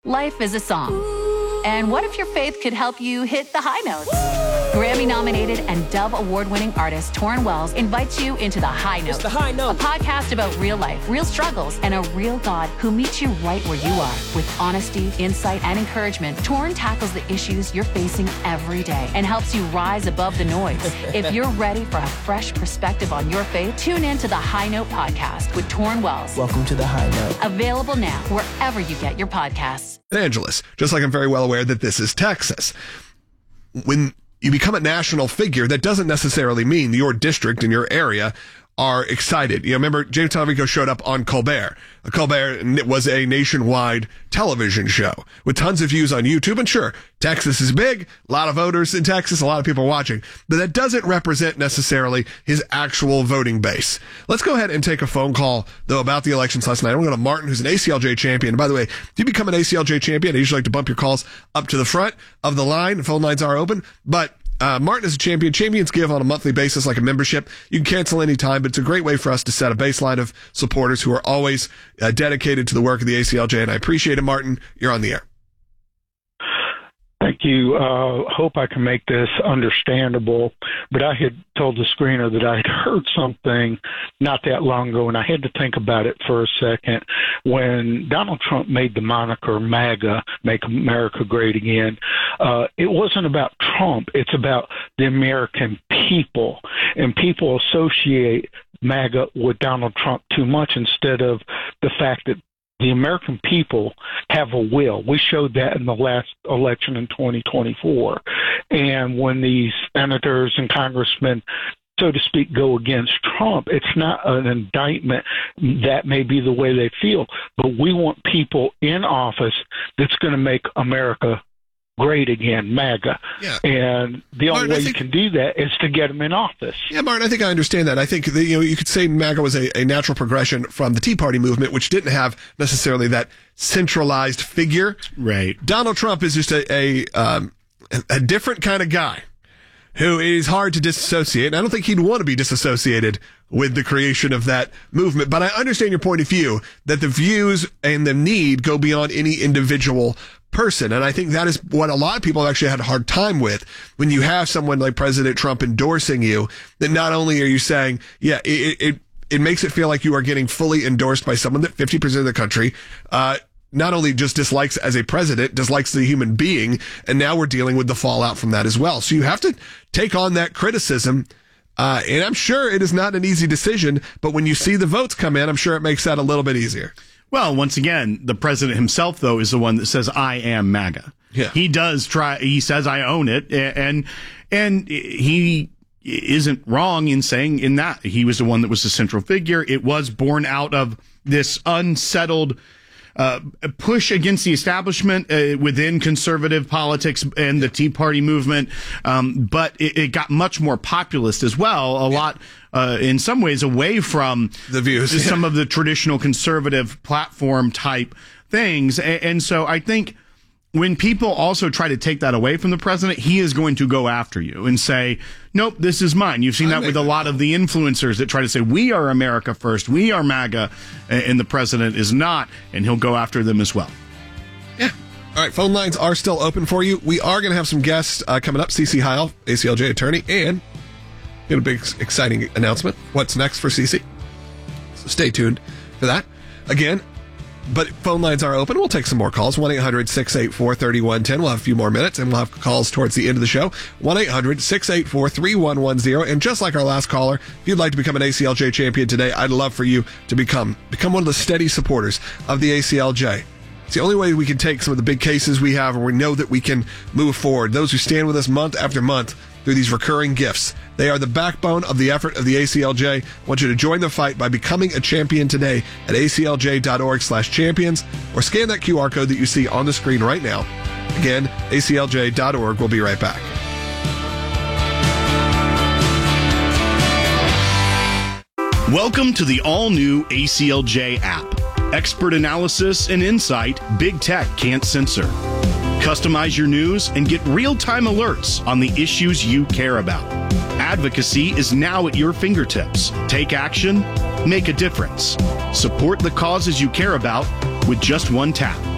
Life is a song. And what if your faith could help you hit the high notes? Grammy-nominated and Dove Award-winning artist Torrin Wells invites you into The High Note. It's The High Note. A podcast about real life, real struggles, and a real God who meets you right where you are. With honesty, insight, and encouragement, Torrin tackles the issues you're facing every day and helps you rise above the noise. If you're ready for a fresh perspective on your faith, tune in to The High Note podcast with Torrin Wells. Welcome to The High Note. Available now wherever you get your podcasts. Angeles, just like I'm very well aware that this is Texas. When you become a national figure, that doesn't necessarily mean your district and your area are excited. You know, remember James Talarico showed up on Colbert. Colbert was a nationwide television show with tons of views on YouTube. And sure, Texas is big, a lot of voters in Texas, a lot of people watching, but that doesn't represent necessarily his actual voting base. Let's go ahead and take a phone call, though, about the elections last night. I'm going to Martin, who's an ACLJ champion. And by the way, if you become an ACLJ champion, I usually like to bump your calls up to the front of the line. Phone lines are open, but Martin is a champion. Champions give on a monthly basis like a membership. You can cancel anytime, but it's a great way for us to set a baseline of supporters who are always dedicated to the work of the ACLJ, and I appreciate it, Martin. You're on the air. Thank you. Hope I can make this understandable, but I had told the screener that I had heard something not that long ago, and I had to think about it for a second. When Donald Trump made the moniker MAGA, Make America Great Again, it wasn't about Trump. It's about the American people, and people associate MAGA with Donald Trump too much instead of the fact that the American people have a will. We showed that in the last election in 2024. And when these senators and congressmen, so to speak, go against Trump, it's not an indictment. That may be the way they feel, but we want people in office that's going to make America great again, MAGA. Yeah. And the only way you can do that is to get them in office. Yeah, Martin, I think I understand that. I think that, you could say MAGA was a natural progression from the Tea Party movement, which didn't have necessarily that centralized figure. Right. Donald Trump is just a different kind of guy who is hard to disassociate. And I don't think he'd want to be disassociated with the creation of that movement. But I understand your point of view that the views and the need go beyond any individual person. And I think that is what a lot of people have actually had a hard time with when you have someone like President Trump endorsing you, that not only are you saying, yeah, it makes it feel like you are getting fully endorsed by someone that 50% of the country, not only just dislikes as a president, dislikes the human being, and now we're dealing with the fallout from that as well. So you have to take on that criticism, and I'm sure it is not an easy decision, but when you see the votes come in, I'm sure it makes that a little bit easier. Well, once again, the president himself, though, is the one that says, I am MAGA. Yeah. He does try, he says, I own it, and he isn't wrong in saying in that he was the one that was the central figure. It was born out of this unsettled push against the establishment within conservative politics and the Tea Party movement, but it got much more populist as well, a lot in some ways away from the views, some of the traditional conservative platform type things. And so I think when people also try to take that away from the president, he is going to go after you and say, nope, this is mine. You've seen that with a lot of the influencers that try to say, we are America first, we are MAGA, and the president is not, and he'll go after them as well. Yeah. All right, phone lines are still open for you. We are going to have some guests coming up. CeCe Heil, ACLJ attorney, and get a big, exciting announcement. What's next for CeCe? So stay tuned for that. Again, but phone lines are open. We'll take some more calls. 1-800-684-3110. We'll have a few more minutes, and we'll have calls towards the end of the show. 1-800-684-3110. And just like our last caller, if you'd like to become an ACLJ champion today, I'd love for you to become one of the steady supporters of the ACLJ. It's the only way we can take some of the big cases we have, and we know that we can move forward. Those who stand with us month after month through these recurring gifts, they are the backbone of the effort of the ACLJ. I want you to join the fight by becoming a champion today at aclj.org/champions, or scan that QR code that you see on the screen right now. Again, aclj.org. We'll be right back. Welcome to the all-new ACLJ app. Expert analysis and insight big tech can't censor. Customize your news and get real-time alerts on the issues you care about. Advocacy is now at your fingertips. Take action, make a difference. Support the causes you care about with just one tap.